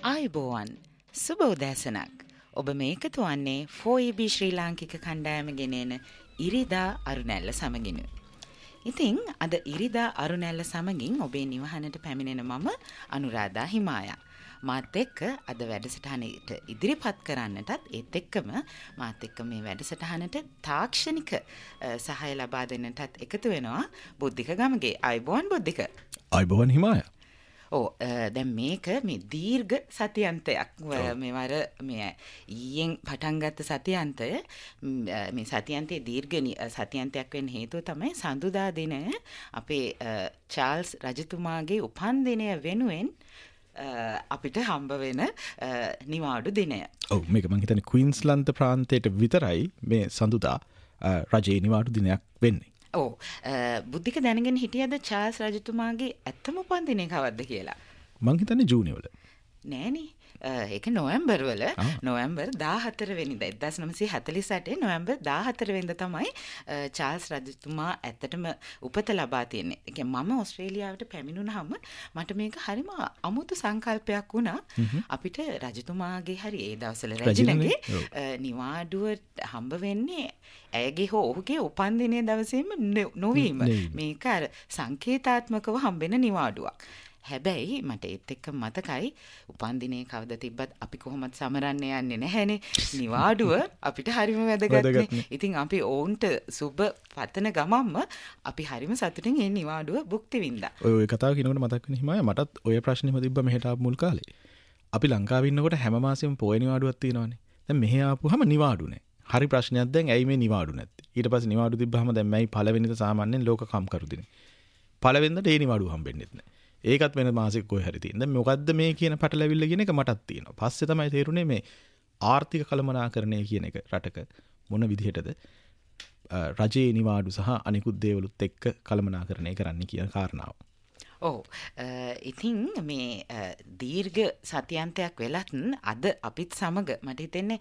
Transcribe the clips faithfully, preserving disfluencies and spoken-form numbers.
ආයුබෝවන් සුබ උදෑසනක්. ඔබ මේකතු වන්නේ ෆෝ ඊ බී ශ්‍රී ලාංකික කණ්ඩායම ගෙනෙන ඉරිදා අරුණැල්ල සමගින්. ඉතින් අද ඉරිදා අරුණැල්ල සමගින් ඔබේ නිවහනට පැමිණෙන මම අනුරාධා හිමායා. මාත් එක්ක අද වැඩසටහනට ඉදිරිපත් කරන්නටත් ඒත් එක්කම මාත් එක්ක මේ වැඩසටහනට තාක්ෂණික සහාය ලබා දෙන්නටත් එකතු වෙනවා බුද්ධික ගමගේ. ආයුබෝවන් බුද්ධික. ආයුබෝවන් හිමායා. ඕ දැන් මේක මේ දීර්ඝ සතියන්තයක් මේවර මේ ඊයෙන් පටන් ගත්ත සතියන්තය මේ සතියන්තයේ දීර්ඝ සතියන්තයක් වෙන්න හේතුව තමයි සඳුදා දිනය අපේ චාල්ස් රජතුමාගේ උපන්දිනය වෙනුවෙන් අපිට හම්බ වෙන නිවාඩු දිනය. ඔව් මේක මම හිතන්නේ ක්වීන්ස්ලන්ත ප්‍රාන්තයට විතරයි මේ සඳුදා රජයේ නිවාඩු දිනයක් වෙන්නේ. ඕ බුද්ධික දැනගෙන හිටියද චාල්ස් රජතුමාගේ ඇත්තම උපන්දිනය කවද්ද කියලා? මං හිතන්නේ ජූනි වල. නෑනේ. ඒක නොවැම්බර් වල නොවැම්බර් දාහතර වෙනිදා එක්දාස් නවසිය හතළිස් අටේ නොවැම්බර් දාහතර වෙනිදා තමයි චාල්ස් රජතුමා ඇත්තටම උපත ලබා තියෙන්නේ. ඒ කියන්නේ මම ඕස්ට්‍රේලියාවට පැමිණුණාම මට මේක හරිම අමුතු සංකල්පයක් වුණා. අපිට රජතුමාගේ හරි ඒ දවස්වල රජිනගේ නිවාඩුව හම්බ වෙන්නේ ඇයගේ හෝ ඔහුගේ උපන්දිනයේ දවසේම නොවීම. මේක අර සංකේතාත්මකව හම්බෙන නිවාඩුවක්. හැබැයි මට ඒත් එක්ක මතකයි උපන්දිනේ කවද තිබ්බත් අපි කොහොමද සමරන්න යන්නේ නැහැනේ. නිවාඩුව අපිට හරිම වැදගත්නේ. ඉතින් අපි ඕන්ට සුබ පතන ගමම්ම අපි හරිම සතුටින් මේ නිවාඩුව භුක්ති විඳා. ඔය ඔය කතාව කියනකොට මතක් වෙන හිමාය මටත් ඔය ප්‍රශ්නේම තිබ්බා මෙහෙට ආපු මුල් කාලේ. අපි ලංකාවේ ඉන්නකොට හැම මාසෙම පොය නිවාඩුවක් තියෙනවානේ. දැන් මෙහෙ ආපුවාම නිවාඩු නැහැ. හරි ප්‍රශ්නයක් දැන් ඇයි මේ නිවාඩු නැත්තේ? ඊට පස්සේ නිවාඩු තිබ්බහම දැන් මයි පළවෙනිද සාමාන්‍යයෙන් ලෝක කම්කරු දිනේ. පළවෙනිදට ඒ නිවාඩුව හම්බෙන්නේ නැහැ. ඒකත් වෙන මාසෙක කොයි හරි තියෙන. දැන් මොකද්ද මේ කියන පටලැවිල්ල කියන එක මටත් තියෙනවා. පස්සේ තමයි තේරුනේ මේ ආර්ථික කළමනාකරණය කියන එක රටක මොන විදිහටද රජයේ නිවාඩු සහ අනිකුත් දේවලුත් එක්ක කළමනාකරණය කරන්න කියන කාරණාව. ඔව් ඉතින් මේ දීර්ඝ සතියන්තයක් වෙලත් අද අපිත් සමග මට හිතෙන්නේ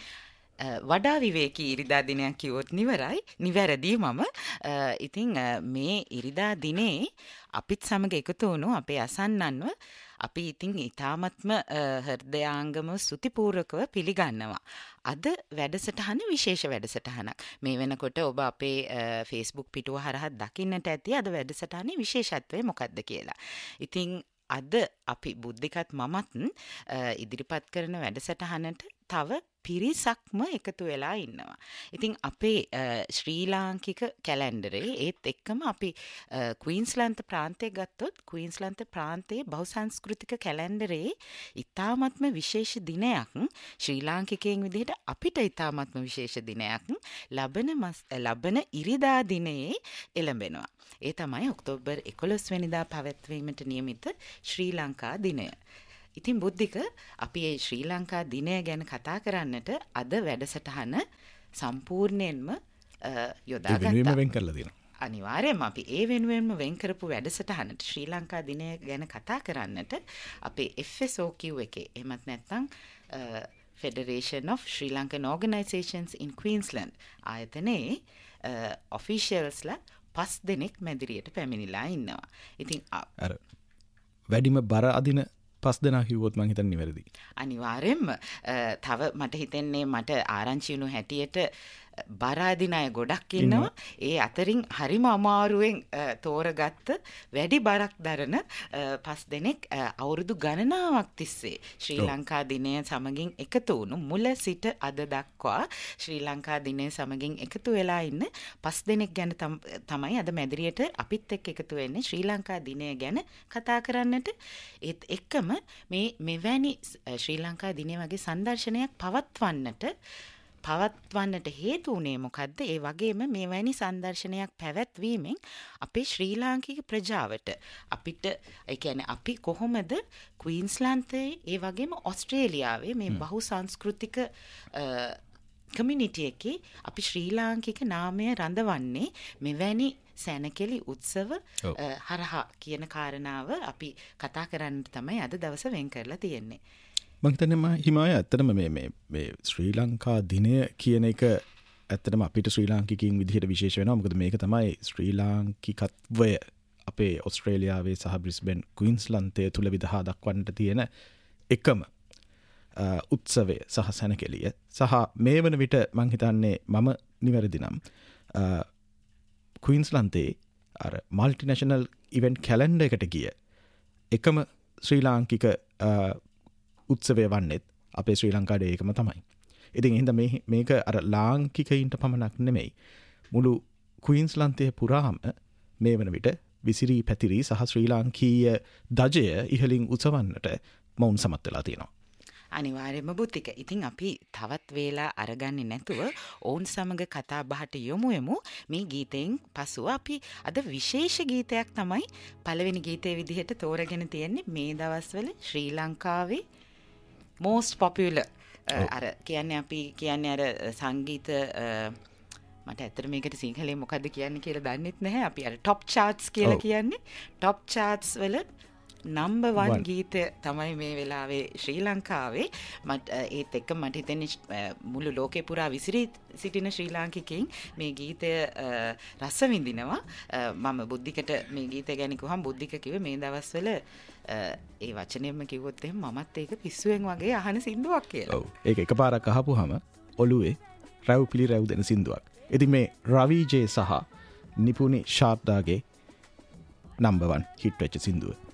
වඩා විවේකී ඉරිදා දිනයක් කිව්වොත් නිවරයි නිවැරදි මම. ඉතින් මේ ඉරිදා දිනේ අපිත් සමග එකතු වුණු අපේ අසන්නන්ව අපි ඉතින් ඊ타මත්ම හෘදයාංගම ස්තුතිපූර්වකව පිළිගන්නවා. අද වැඩසටහන විශේෂ වැඩසටහනක්. මේ වෙනකොට ඔබ අපේ Facebook පිටුව හරහා දකින්නට ඇති අද වැඩසටහනේ විශේෂත්වය මොකක්ද කියලා. ඉතින් අද අපි බුද්ධිකත් මමත් ඉදිරිපත් කරන වැඩසටහනට තව පිරිසක්ම එකතු වෙලා ඉන්නවා. ඉතින් අපේ ශ්‍රී ලාංකික කැලෙන්ඩරේ ඒත් එක්කම අපි ක්වීන්ස්ලන්ත ප්‍රාන්තය ගත්තොත් ක්වීන්ස්ලන්ත ප්‍රාන්තයේ බහුසංස්කෘතික කැලෙන්ඩරේ ඉතාමත්ම විශේෂ දිනයක් ශ්‍රී ලාංකිකයන් විදිහට අපිට ඉතාමත්ම විශේෂ දිනයක් ලබන ලබන ඉරිදා දිනයේ එළඹෙනවා. ඒ තමයි ඔක්තෝබර් එකොළොස් වෙනිදා පැවැත්වීමට නියමිත ශ්‍රී ලංකා දිනය. ඉතින් බුද්ධික අපි මේ ශ්‍රී ලංකා දිනය ගැන කතා කරන්නට අද වැඩසටහන සම්පූර්ණයෙන්ම යොදා ගත්තා. ඒ වෙනුවෙන්ම වෙන් කරලා තියෙනවා. අනිවාර්යයෙන්ම අපි ඒ වෙනුවෙන්ම වෙන් කරපු වැඩසටහනට ශ්‍රී ලංකා දිනය ගැන කතා කරන්නට අපේ එෆ් එස් ඕ කියු එකේ එහෙමත් නැත්නම් Federation of Sri Lankan Organizations in Queensland ආයතනයේ ඔෆිෂියල්ස්ලා පස් දෙනෙක් මැදිරියට පැමිණිලා ඉන්නවා. ඉතින් අර වැඩිම බර අදින පස් දෙනා කිව්වොත් මං හිතන්නේ නිවැරදි. අනිවාර්යෙන්ම තව මට හිතෙන්නේ මට ආරංචි වුණු හැටියට බර අදින අය ගොඩක් ඉන්නවා. ඒ අතරින් හරිම අමාරුවෙන් තෝරගත්ත වැඩි බරක් දරන පස් දෙනෙක් අවුරුදු ගණනාවක් තිස්සේ ශ්‍රී ලංකා දිනය සමගින් එකතු වුණු මුල සිට අද දක්වා ශ්‍රී ලංකා දිනය සමගින් එකතු වෙලා ඉන්න පස් දෙනෙක් ගැන තමයි අද මැදිරියට අපිත් එක්ක එකතු වෙන්නේ ශ්‍රී ලංකා දිනය ගැන කතා කරන්නට. ඒත් එක්කම මේ මෙවැනි ශ්‍රී ලංකා දිනය වගේ සංදර්ශනයක් පවත්වන්නට පවත්වන්නට හේතු වුණේ මොකද්ද? ඒ වගේම මෙවැනි සංදර්ශනයක් පැවැත්වීමෙන් අපේ ශ්‍රී ලාංකික ප්‍රජාවට අපිට ඒ කියන්නේ අපි කොහොමද ක්වීන්ස්ලන්තයේ ඒ වගේම ඕස්ට්‍රේලියාවේ මේ බහුසංස්කෘතික කමියුනිටි එකේ අපි ශ්‍රී ලාංකික නාමය රඳවන්නේ මෙවැනි සැනකෙලි උත්සව හරහා කියන කාරණාව අපි කතා කරන්න තමයි අද දවස වෙන් කරලා තියෙන්නේ. මම හිතන්නේ හිමාය ඇත්තටම මේ මේ මේ ශ්‍රී ලංකා දිනය කියන එක ඇත්තටම අපිට ශ්‍රී ලාංකිකයින් විදිහට විශේෂ වෙනවා. මොකද මේක තමයි ශ්‍රී ලාංකිකත්වය අපේ ඕස්ට්‍රේලියාවේ සහ බ්‍රිස්බේන් ක්වීන්ස්ලන්තය තුල විදහා දක්වන්නට තියෙන එකම උත්සවය සහ සැනකෙළිය සහ මේ වන විට මං හිතන්නේ මම නිවැරදි නම් ක්වීන්ස්ලන්තේ අර මල්ටිනේෂනල් ඉවෙන්ට් කැලෙන්ඩර් එකට ගිය එකම ශ්‍රී ලාංකික උත්සවය වන්නෙත් අපේ ශ්‍රී ලංකාවේ ඒකම තමයි. ඉතින් එහෙනම් මේ මේක අර ලාංකිකයින්ට පමණක් නෙමෙයි මුළු ක්වීන්ස්ලන්තයේ පුරාම මේ වන විට විසිරී පැතිරී සහ ශ්‍රී ලාංකීය දජය ඉහළින් උසවන්නට මොවුන් සමත් වෙලා තියෙනවා. අනිවාර්යයෙන්ම බුද්ධික. ඉතින් අපි තවත් වේලා අරගන්නේ නැතුව ඔවුන් සමග කතා බහට යොමු වෙමු. මේ ගීතයෙන් පසුව අපි අද විශේෂ ගීතයක් තමයි පළවෙනි ගීතයේ විදිහට තෝරගෙන තියෙන්නේ මේ දවස්වල ශ්‍රී ලංකාවේ most popular අර කියන්නේ අපි කියන්නේ අර සංගීත මට ඇත්තට මේකට සිංහලෙන් මොකද්ද කියන්නේ කියලා දන්නෙත් නැහැ. අපි අර top charts කියලා කියන්නේ. top charts වල number one ගීතය තමයි මේ වෙලාවේ ශ්‍රී ලංකාවේ. මට ඒත් එක්ක මට හිතෙන්නේ මුළු ලෝකේ පුරා විසිරී සිටින ශ්‍රී ලාංකිකයින් මේ ගීතය රස විඳිනවා. මම බුද්ධිකට මේ ගීතය ගැන කිව්වම බුද්ධික කිව්වේ මේ දවස්වල ඒ වචනයෙන්ම කිව්වොත් එහෙනම් මමත් ඒක පිස්සුවෙන් වගේ අහන සින්දුවක් කියලා. ඔව්. ඒක එකපාරක් අහපුවාම ඔළුවේ රැව් පිළි රැව් දෙන සින්දුවක්. ඉතින් මේ රවි ජේ සහ නිපුණි ශාර්දාගේ number one hit වෙච්ච සින්දුව.